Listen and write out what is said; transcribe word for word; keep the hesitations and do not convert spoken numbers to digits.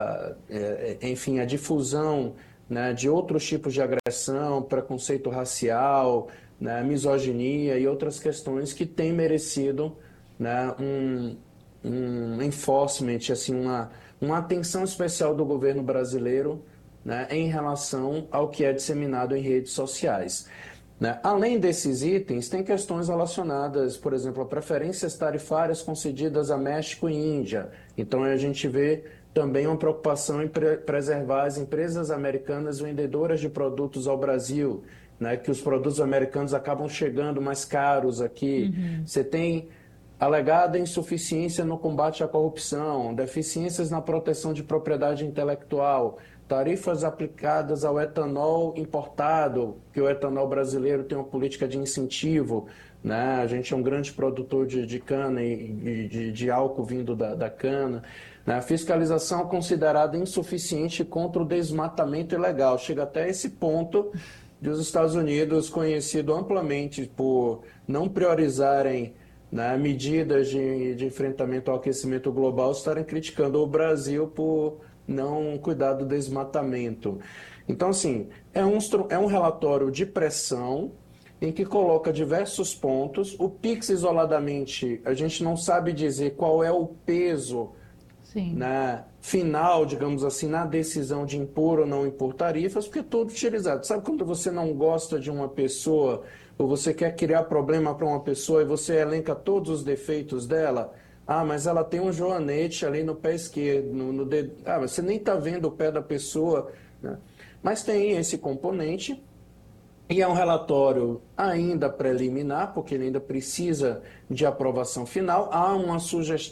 é, é, enfim, a difusão, né, de outros tipos de agressão, preconceito racial, né, misoginia e outras questões que têm merecido, né, um, um enforcement, assim, uma, uma atenção especial do governo brasileiro, né, em relação ao que é disseminado em redes sociais. Né? Além desses itens, tem questões relacionadas, por exemplo, a preferências tarifárias concedidas a México e Índia. Então, a gente vê também uma preocupação em pre preservar as empresas americanas vendedoras de produtos ao Brasil, né? Que os produtos americanos acabam chegando mais caros aqui. Uhum. Você tem alegada insuficiência no combate à corrupção, deficiências na proteção de propriedade intelectual, tarifas aplicadas ao etanol importado, que o etanol brasileiro tem uma política de incentivo, né? A gente é um grande produtor de, de cana e de, de álcool vindo da, da cana. Né? A fiscalização considerada insuficiente contra o desmatamento ilegal. Chega até esse ponto de os Estados Unidos, conhecido amplamente por não priorizarem, né, medidas de, de enfrentamento ao aquecimento global, estarem criticando o Brasil por não cuidar do desmatamento. Então, assim, é um, é um relatório de pressão em que coloca diversos pontos. O Pix, isoladamente, a gente não sabe dizer qual é o peso Sim. na final, digamos assim, na decisão de impor ou não impor tarifas, porque é tudo utilizado. Sabe quando você não gosta de uma pessoa ou você quer criar problema para uma pessoa e você elenca todos os defeitos dela? Ah, mas ela tem um joanete ali no pé esquerdo, no, no dedo. Ah, mas você nem está vendo o pé da pessoa, né? Mas tem esse componente. E é um relatório ainda preliminar, porque ele ainda precisa de aprovação final. Há uma sugestão